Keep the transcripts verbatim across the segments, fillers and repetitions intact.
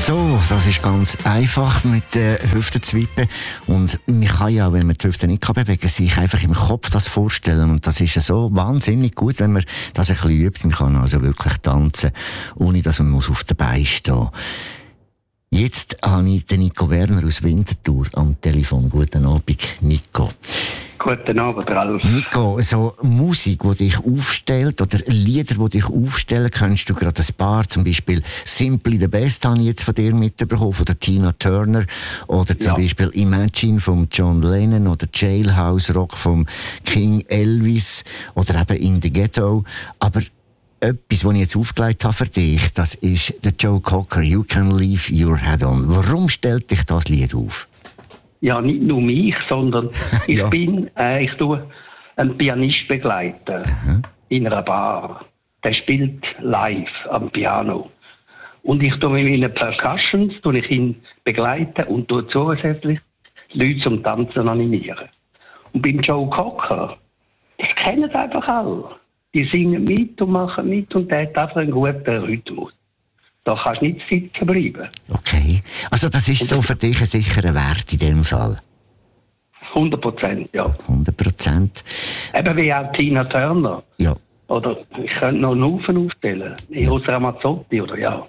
So, das ist ganz einfach mit den Hüften zu wippen. Und man kann ja, wenn man die Hüften nicht bewegen kann, sich einfach im Kopf das vorstellen. Und das ist ja so wahnsinnig gut, wenn man das ein bisschen übt. Man kann also wirklich tanzen, ohne dass man auf den Beinen stehen muss. Jetzt habe ich den Nico Werner aus Winterthur am Telefon. Guten Abend, Nico. Guten Abend, Ralf. Nico, so Musik, die dich aufstellt, oder Lieder, die dich aufstellen, kennst du gerade ein paar, zum Beispiel Simply the Best habe ich jetzt von dir mitbekommen, von der Tina Turner, oder zum ja. Beispiel Imagine von John Lennon, oder Jailhouse Rock von King Elvis, oder eben In the Ghetto. Aber etwas, was ich jetzt aufgelegt habe für dich, das ist der Joe Cocker, You Can Leave Your Head On. Warum stellt dich das Lied auf? Ja, nicht nur mich, sondern ich ja. bin, äh, ich tue einen Pianist begleiten mhm. in einer Bar. Der spielt live am Piano. Und ich tue mit meinen Percussions, tue ich ihn begleiten und tue zusätzlich Leute zum Tanzen animieren. Und beim Joe Cocker, das kennen einfach alle. Die singen mit und machen mit und der hat einfach einen guten Rhythmus. Da kannst du nicht sitzen bleiben. Okay. Also das ist und so für dich ein sicherer Wert in dem Fall? hundert Prozent, ja. hundert Prozent. Eben wie auch Tina Turner. Ja. Oder ich könnte noch einen Haufen aufstellen. Eros ja. Ramazzotti, oder ja.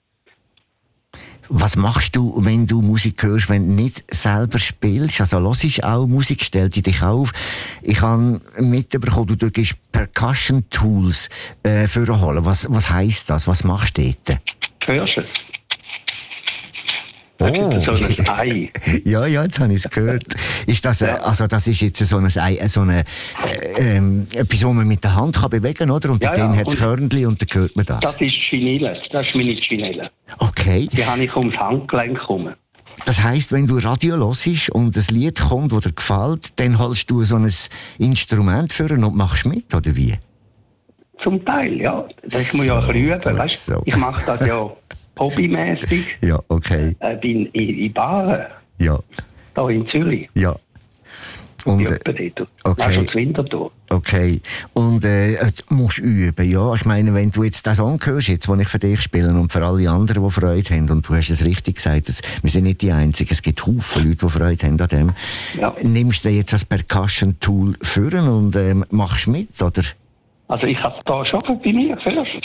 Was machst du, wenn du Musik hörst, wenn du nicht selber spielst? Also hörst du auch Musik, stellt die dich auf. Ich habe mitbekommen, du gibst Percussion Tools äh, für holen. Was, was heisst das? Was machst du dort? Hörst du es? Oh. So ein Ei. ja, ja, jetzt habe ich es gehört. Ist das, ja. also das ist jetzt so ein Ei, so eine, äh, ähm, etwas, was man mit der Hand kann bewegen kann, oder? Und ja, dann ja. hat es Körnchen und dann hört man das. Das ist Chinelle. Das ist meine Chinelle. Okay. Die habe ich ums Handgelenk herum. Das heisst, wenn du Radio hörst und ein Lied kommt, das dir gefällt, dann holst du so ein Instrument für und machst mit, oder wie? Zum Teil, ja. Das muss man ja ein bisschen üben. Weißt? So. Ich mache das ja hobbymäßig. Ja, okay. Äh, bin in, in Baren. Ja. Da in Zürich. Ja. Und, äh, dort. okay. Also Winterthur. Okay. Und äh, du musst üben, ja. Ich meine, wenn du jetzt den Song hörst, jetzt, den ich für dich spiele und für alle anderen, die Freude haben, und du hast es richtig gesagt, das, wir sind nicht die Einzigen, es gibt Haufen Leute, die Freude haben an dem. Ja. Nimmst du jetzt als Percussion-Tool führen und ähm, machst mit, oder? Also ich habe da schon bei mir gehört.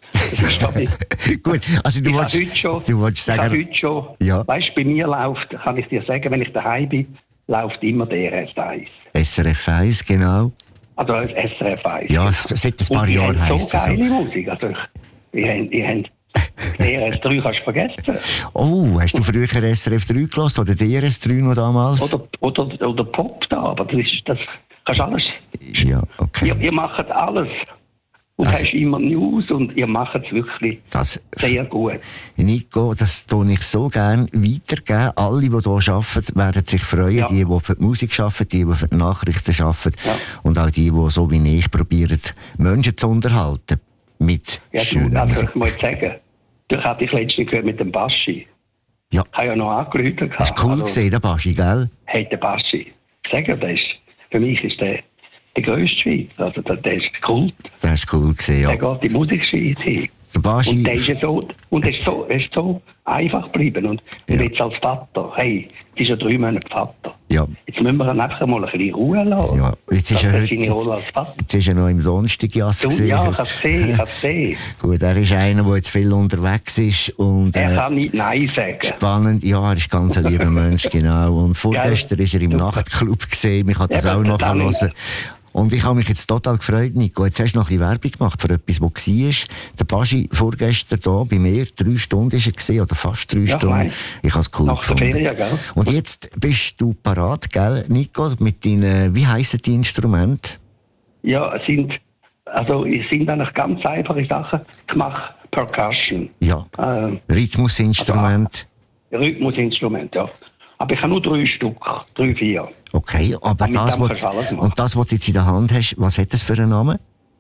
Gut, also du wolltest, schon, du wolltest sagen... Ich heute schon, ja. Weißt du, bei mir läuft, kann ich dir sagen, wenn ich daheim bin, läuft immer der S R F eins. S R F eins, genau. Also S R F eins. Ja, seit ein paar Jahren heisst es so. geile Musik. Also ich, ich, ich, ich, D R S drei kannst du vergessen. Oh, hast du früher S R F drei gehört oder D R S drei noch damals? Oder, oder, oder Pop da, aber das, ist, das kannst du alles. Ja, okay. Ihr, ihr macht alles. Und also, hast immer News und ihr macht es wirklich das, sehr gut. Nico, das tue ich so gerne weitergeben. Alle, die hier arbeiten, werden sich freuen. Ja. Die, die für die Musik arbeiten, die, die für die Nachrichten arbeiten. Ja. Und auch die, die so wie ich probieren, Menschen zu unterhalten. Mit ja, schöner also, Musik. Ich muss sagen, du hast dich letztens gehört mit dem Baschi. Ja. Ich habe ja noch angerufen. Hast du cool also, gesehen, der Baschi, gell? Hey, der Baschi. Ich sage, das ist, für mich ist der der grösste Schweizer, also der, der ist Kult. Der ist cool gesehen, ja. Der geht die Musikschweiz hin. Der Baschi... Und der ist ja so, und er ist so, er ist so einfach geblieben. Und, ja. und jetzt als Vater, hey, jetzt ist er drei Monate Vater. Ja. Jetzt müssen wir ihn einfach mal ein bisschen Ruhe lassen. Ja, jetzt ist, er heute, seine Rolle als Vater. Jetzt ist er noch im Donnerstagjass gesehen. Ja, ich habe es gesehen, ich habe es gesehen. Gut, er ist einer, der jetzt viel unterwegs ist. Und, er äh, kann nicht Nein sagen. Spannend, ja, er ist ganz ein lieber Mensch, genau. Und vorgestern war er im Nachtclub gesehen, ich habe das ja, auch noch hören. Und ich habe mich jetzt total gefreut, Nico. Jetzt hast du noch ein bisschen Werbung gemacht für etwas, was war. Der Baschi vorgestern hier bei mir, drei Stunden war er gewesen, oder fast drei ja, Stunden. Ich habe es cool nach gefunden. Der Ferien, gell? Und jetzt bist du parat, gell, Nico, mit deinen, wie heissen die Instrumente? Ja, es sind, also, es sind eigentlich ganz einfache Sachen. Ich mache Percussion. Ja, ähm, Rhythmusinstrument. Also, Rhythmusinstrument, ja. Aber ich habe nur drei Stück, drei, vier. Okay, aber das, was, und das, was du jetzt in der Hand hast, was hat das für einen Namen?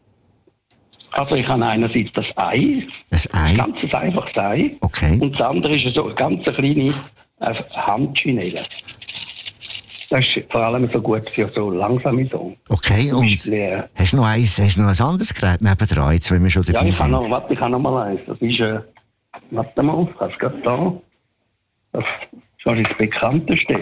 Also ich habe einerseits das Ei, das Ei? Ein ganz einfaches Ei. Okay. Und das andere ist so eine ganz kleine äh, Handschinelle. Das ist vor allem so gut für so langsame Songs. Okay, und leer. hast du noch eins, hast du noch ein anderes Gerät nebendran, jetzt, wenn wir schon dabei ja, ich sind? Ja, warte, ich habe noch mal eins. Das ist, äh, warte mal, ich habe es gerade da. Das ist wahrscheinlich das bekannteste.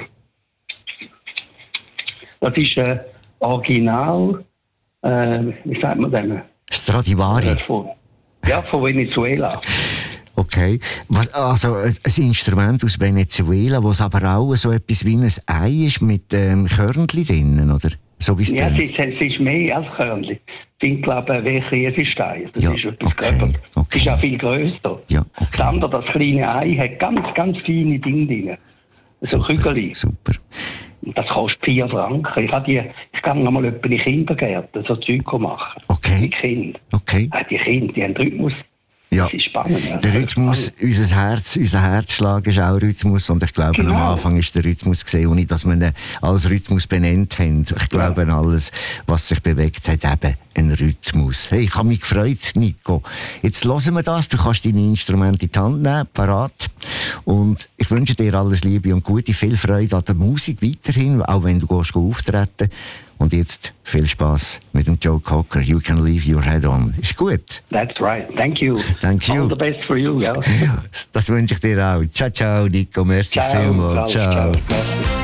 Das ist ein Original, äh, wie sagt man denn? Stradivari. Äh, von, ja, von Venezuela. Okay. Was, also ein Instrument aus Venezuela, wo es aber auch so etwas wie ein Ei ist mit ähm, Körnchen drinnen, oder? So wie es Ja, es klingt. ist, es ist mehr als Körnchen. Ich finde, glaube ich, welche Käsestein. Das Ja, ist etwas okay, größer. okay. Es ist auch viel grösser. Ja, okay. Das andere, das kleine Ei, hat ganz, ganz feine Dinge drin. So Kügel. Super. Das kostet vier Franken. Ich, habe die, ich gehe noch mal in die Kindergärten, so Zeug machen. Okay. Die Kinder. Okay. Ja, die Kinder, die haben Rhythmus. Ja. Das ist spannend. Ja. Der Rhythmus, unser Herz, unser Herzschlag ist auch Rhythmus und ich glaube, Genau. am Anfang ist der Rhythmus gesehen, ohne dass wir ihn als Rhythmus benannt haben. Ich glaube, Ja. alles, was sich bewegt hat, eben ein Rhythmus. Hey, ich habe mich gefreut, Nico. Jetzt hören wir das, du kannst deine Instrumente in die Hand nehmen, parat. Und ich wünsche dir alles Liebe und Gute, viel Freude an der Musik weiterhin, auch wenn du gehst auftreten. Und jetzt viel Spaß mit dem Joe Cocker. You can leave your head on. Ist gut? That's right. Thank you. Thank you. All the best for you. Ja. Ja, das wünsche ich dir auch. Ciao, ciao, Nico. Merci Ciao. vielmals. Ciao. Ciao. Ciao.